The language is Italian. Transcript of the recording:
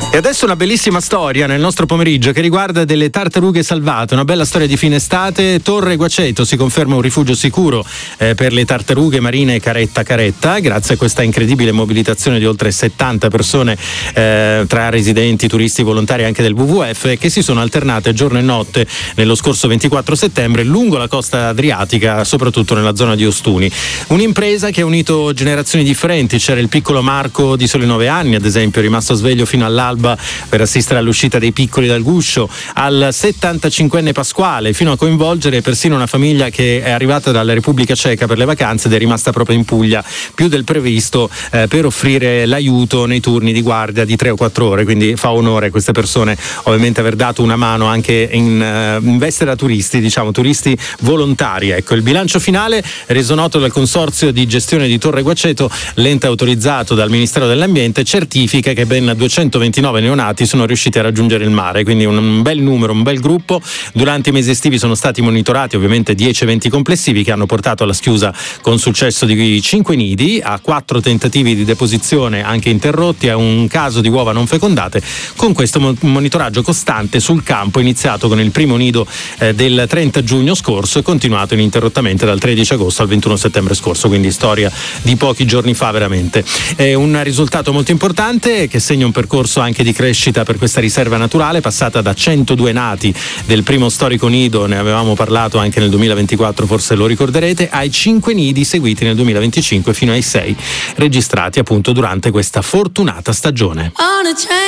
E adesso una bellissima storia nel nostro pomeriggio che riguarda delle tartarughe salvate, una bella storia di fine estate. Torre Guaceto si conferma un rifugio sicuro per le tartarughe marine caretta grazie a questa incredibile mobilitazione di oltre 70 persone tra residenti, turisti, volontari anche del WWF, che si sono alternate giorno e notte nello scorso 24 settembre lungo la costa adriatica, soprattutto nella zona di Ostuni. Un'impresa che ha unito generazioni differenti. C'era il piccolo Marco di soli 9 anni, ad esempio, rimasto sveglio fino all'alba per assistere all'uscita dei piccoli dal guscio, al 75enne Pasquale, fino a coinvolgere persino una famiglia che è arrivata dalla Repubblica Ceca per le vacanze ed è rimasta proprio in Puglia più del previsto per offrire l'aiuto nei turni di guardia di 3 o 4 ore, quindi fa onore a queste persone ovviamente aver dato una mano anche in veste da turisti, diciamo turisti volontari. Ecco, il bilancio finale reso noto dal Consorzio di Gestione di Torre Guaceto, l'ente autorizzato dal Ministero dell'Ambiente, certifica che ben 229 neonati sono riusciti a raggiungere il mare, quindi un bel numero, un bel gruppo. Durante i mesi estivi sono stati monitorati ovviamente 10 eventi complessivi che hanno portato alla schiusa con successo di 5 nidi, a 4 tentativi di deposizione anche interrotti, a un caso di uova non fecondate, con questo monitoraggio costante sul campo iniziato con il primo nido del 30 giugno scorso e continuato ininterrottamente dal 13 agosto al 21 settembre scorso, quindi storia di pochi giorni fa veramente. È un risultato molto importante che segna un percorso anche di crescita per questa riserva naturale, passata da 102 nati del primo storico nido, ne avevamo parlato anche nel 2024, forse lo ricorderete, ai 5 nidi seguiti nel 2025 fino ai 6 registrati appunto durante questa fortunata stagione.